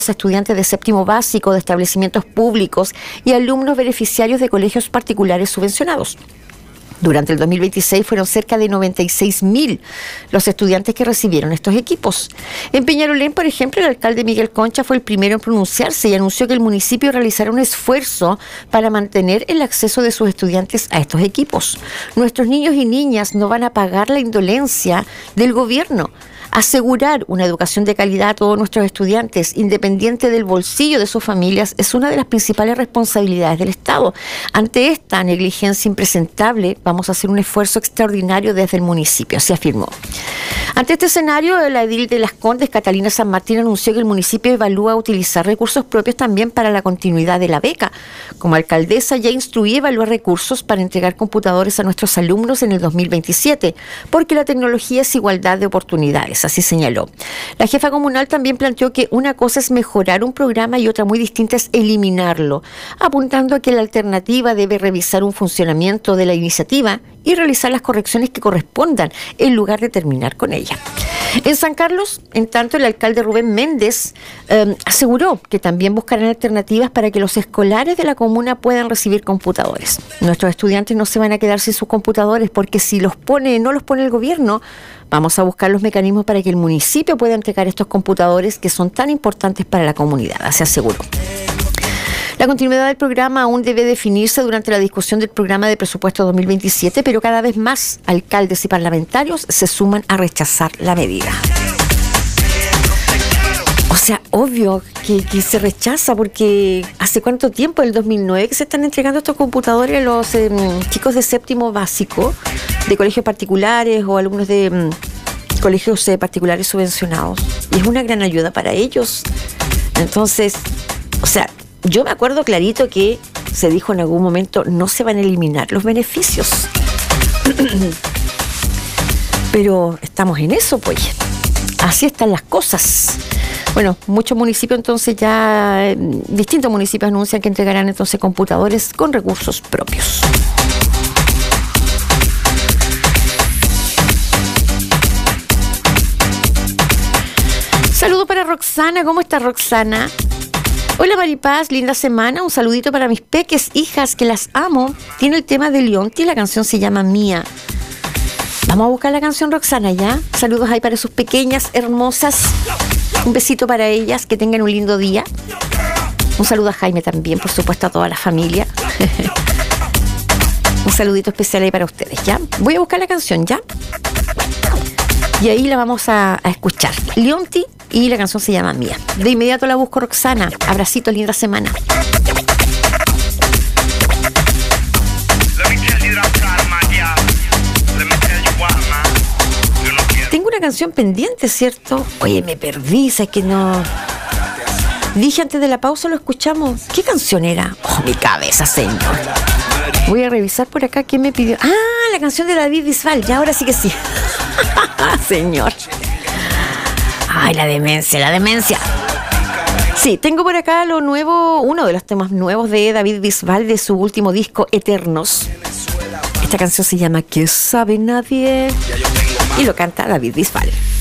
estudiantes de séptimo básico de establecimientos públicos y alumnos beneficiarios de colegios particulares subvencionados. Durante el 2026 fueron cerca de 96.000 los estudiantes que recibieron estos equipos. En Peñalolén, por ejemplo, el alcalde Miguel Concha fue el primero en pronunciarse y anunció que el municipio realizará un esfuerzo para mantener el acceso de sus estudiantes a estos equipos. Nuestros niños y niñas no van a pagar la indolencia del gobierno. Asegurar una educación de calidad a todos nuestros estudiantes, independiente del bolsillo de sus familias, es una de las principales responsabilidades del Estado. Ante esta negligencia impresentable, vamos a hacer un esfuerzo extraordinario desde el municipio, así afirmó. Ante este escenario, la edil de Las Condes, Catalina San Martín, anunció que el municipio evalúa utilizar recursos propios también para la continuidad de la beca. Como alcaldesa, ya instruí evaluar recursos para entregar computadores a nuestros alumnos en el 2027, porque la tecnología es igualdad de oportunidades. Así señaló. La jefa comunal también planteó que una cosa es mejorar un programa y otra muy distinta es eliminarlo, apuntando a que la alternativa debe revisar un funcionamiento de la iniciativa y realizar las correcciones que correspondan en lugar de terminar con ella. En San Carlos, en tanto, el alcalde Rubén Méndez aseguró que también buscarán alternativas para que los escolares de la comuna puedan recibir computadores. Nuestros estudiantes no se van a quedar sin sus computadores porque si no los pone el gobierno, vamos a buscar los mecanismos para que el municipio pueda entregar estos computadores que son tan importantes para la comunidad, se aseguró. La continuidad del programa aún debe definirse durante la discusión del programa de presupuesto 2027, pero cada vez más alcaldes y parlamentarios se suman a rechazar la medida. O sea, obvio que se rechaza porque ¿hace cuánto tiempo? El 2009 que se están entregando estos computadores a los chicos de séptimo básico de colegios particulares o alumnos de colegios particulares subvencionados. Y es una gran ayuda para ellos. Entonces, o sea, yo me acuerdo clarito que se dijo en algún momento no se van a eliminar los beneficios. Pero estamos en eso, pues. Así están las cosas. Bueno, muchos municipios entonces ya, distintos municipios anuncian que entregarán entonces computadores con recursos propios. Saludo para Roxana. ¿Cómo está Roxana? Hola Maripaz, linda semana. Un saludito para mis peques, hijas, que las amo. Tiene el tema de Leonti, la canción se llama Mía. Vamos a buscar la canción, Roxana, ¿ya? Saludos ahí para sus pequeñas, hermosas. Un besito para ellas, que tengan un lindo día. Un saludo a Jaime también, por supuesto, a toda la familia. Un saludito especial ahí para ustedes, ¿ya? Voy a buscar la canción, ¿ya? Y ahí la vamos a escuchar. Leonti y la canción se llama Mía. De inmediato la busco, Roxana. Abracito, linda semana. Tengo una canción pendiente, ¿cierto? Oye, me perdí, ¿sabes que no? Dije antes de la pausa, lo escuchamos. ¿Qué canción era? Oh, mi cabeza, señor. Voy a revisar por acá quién me pidió. Ah, la canción de David Bisbal. Ya, ahora sí que sí. Señor. Ay, la demencia, la demencia. Sí, tengo por acá lo nuevo, uno de los temas nuevos de David Bisbal de su último disco, Eternos. Esta canción se llama ¿Qué sabe nadie? Y lo canta David Bisbal.